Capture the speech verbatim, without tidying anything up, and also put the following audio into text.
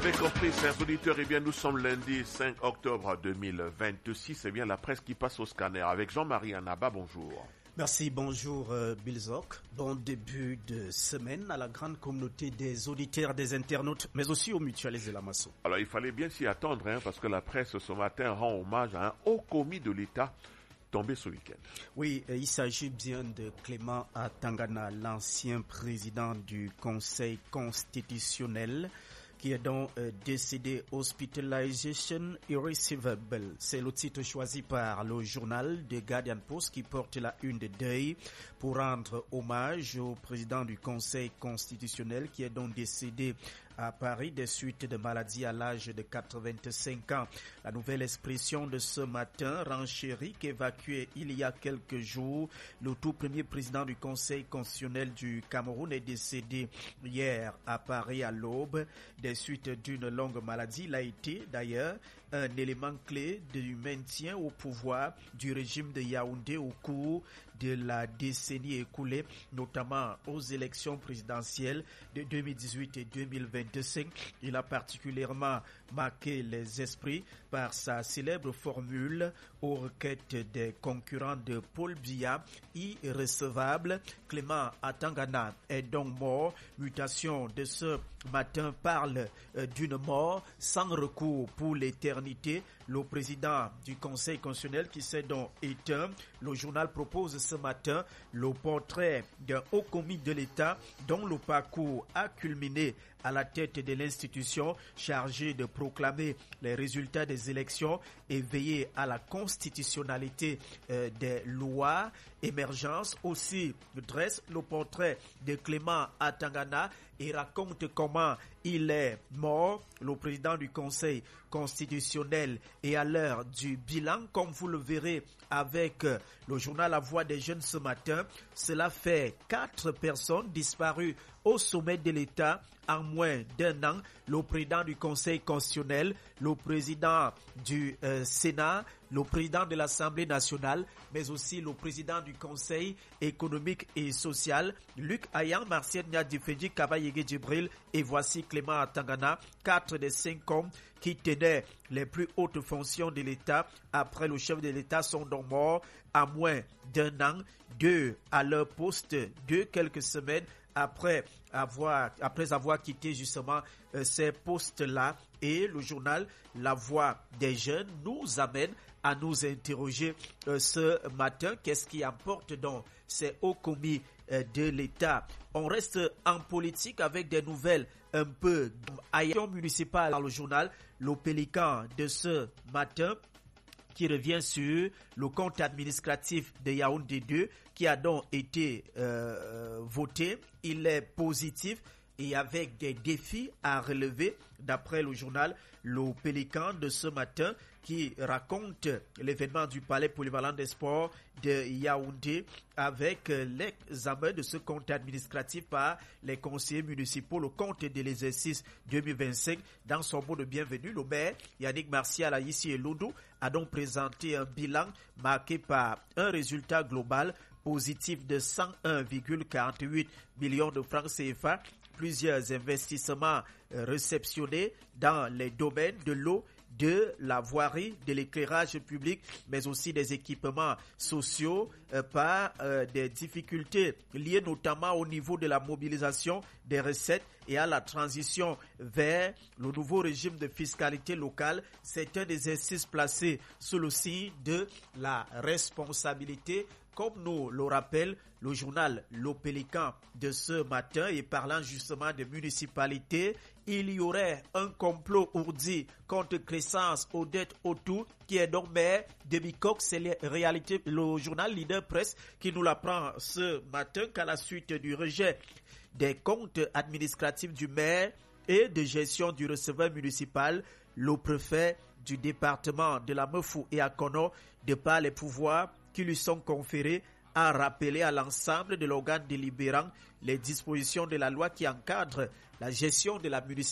avez compris, chers auditeurs, eh bien, nous sommes lundi cinq octobre deux mille vingt-six. Eh bien, la presse qui passe au scanner avec Jean-Marie Anaba. Bonjour. Merci, bonjour euh, Bilzok. Bon début de semaine à la grande communauté des auditeurs, des internautes, mais aussi aux mutualistes de la Masso. Alors, il fallait bien s'y attendre, hein, parce que la presse ce matin rend hommage à un haut commis de l'État tombé ce week-end. Oui, il s'agit bien de Clément Atangana, l'ancien président du Conseil constitutionnel, qui est donc euh, décédé hospitalization irreversible. C'est le titre choisi par le journal The Guardian Post qui porte la une de deuil pour rendre hommage au président du Conseil constitutionnel qui est donc décédé à Paris des suites de maladie à l'âge de quatre-vingt-cinq ans. La nouvelle expression de ce matin renchérit qu'évacué il y a quelques jours, le tout premier président du Conseil constitutionnel du Cameroun est décédé hier à Paris à l'aube des suites d'une longue maladie. Il a été d'ailleurs un élément clé du maintien au pouvoir du régime de Yaoundé au cours de la décennie écoulée, notamment aux élections présidentielles de deux mille dix-huit et deux mille vingt-cinq. Il a particulièrement marqué les esprits par sa célèbre formule aux requêtes des concurrents de Paul Biya, irrecevable. Clément Atangana est donc mort. Mutation de ce matin parle euh, d'une mort sans recours pour l'éternité. Le président du Conseil constitutionnel qui s'est donc éteint. Le journal propose ce matin le portrait d'un haut commis de l'État dont le parcours a culminé à la tête de l'institution chargée de proclamer les résultats des élections et veiller à la constitutionnalité euh, des lois. Émergence aussi dresse le portrait de Clément Atangana et raconte comment il est mort. Le président du Conseil constitutionnel et à l'heure du bilan, comme vous le verrez avec le journal La Voix des Jeunes ce matin, cela fait quatre personnes disparues au sommet de l'État en moins d'un an. Le président du Conseil constitutionnel, le président du euh, Sénat, le président de l'Assemblée nationale, mais aussi le président du Conseil économique et social, Luc Ayan, Martial Nyadifeji, Kabayege Djibril, et voici Clément Atangana, quatre des cinq hommes qui tenaient les plus hautes fonctions de l'État après le chef de l'État sont donc morts à moins d'un an, deux à leur poste, deux quelques semaines après avoir, après avoir quitté justement euh, ces postes-là. Et le journal La Voix des Jeunes nous amène à nous interroger euh, ce matin. Qu'est-ce qui importe donc ces hauts commis euh, de l'État? On reste en politique avec des nouvelles un peu ailleurs municipales dans le journal Le Pélican de ce matin, qui revient sur le compte administratif de Yaoundé deux qui a donc été euh, voté. Il est positif et avec des défis à relever d'après le journal Le Pélican de ce matin qui raconte l'événement du palais polyvalent des sports de Yaoundé avec l'examen de ce compte administratif par les conseillers municipaux, le compte de l'exercice deux mille vingt-cinq. Dans son mot de bienvenue, le maire Yannick Martial Aïssi et Loudou a donc présenté un bilan marqué par un résultat global positif de cent un virgule quarante-huit millions de francs C F A, plusieurs investissements réceptionnés dans les domaines de l'eau, de la voirie, de l'éclairage public, mais aussi des équipements sociaux euh, par euh, des difficultés liées notamment au niveau de la mobilisation des recettes et à la transition vers le nouveau régime de fiscalité locale. C'est un exercice placé sous le signe de la responsabilité, comme nous le rappelle le journal Le Pélican de ce matin. Et parlant justement de municipalités, il y aurait un complot ourdi contre Crescence Odette Otou, qui est donc maire de Bikok. C'est la réalité, le journal Leader Presse qui nous l'apprend ce matin qu'à la suite du rejet des comptes administratifs du maire et de gestion du receveur municipal, le préfet du département de la Mefou et Akono, de par les pouvoirs qui lui sont conférés, a rappelé à l'ensemble de l'organe délibérant les dispositions de la loi qui encadrent la gestion de la municipalité